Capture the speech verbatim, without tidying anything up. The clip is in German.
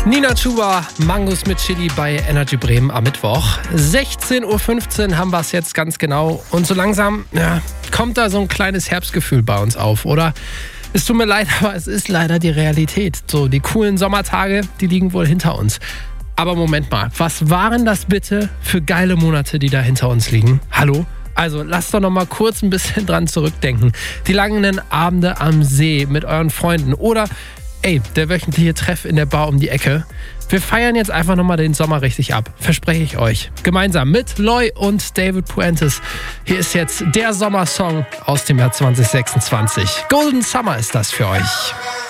Nina Chuba, Mangos mit Chili bei Energy Bremen am Mittwoch. sechzehn Uhr fünfzehn haben wir es jetzt ganz genau. Und so langsam ja, kommt da so ein kleines Herbstgefühl bei uns auf, oder? Es tut mir leid, aber es ist leider die Realität. So, die coolen Sommertage, die liegen wohl hinter uns. Aber Moment mal, was waren das bitte für geile Monate, die da hinter uns liegen? Hallo? Also lasst doch noch mal kurz ein bisschen dran zurückdenken. Die langen Abende am See mit euren Freunden oder ey, der wöchentliche Treff in der Bar um die Ecke. Wir feiern jetzt einfach nochmal den Sommer richtig ab. Verspreche ich euch. Gemeinsam mit Loy und David Puentes. Hier ist jetzt der Sommersong aus dem Jahr zwanzig sechsundzwanzig. Golden Summer ist das für euch.